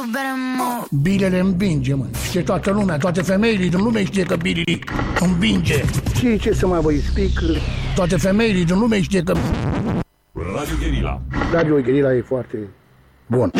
Bilele învinge, mă. Știe toată lumea, toate femeile din lume știe că Billy învinge. Și ce să mai voi speak? Toate femeile din lume știe că... Radio Guerilla. Radio Guerilla e foarte bun.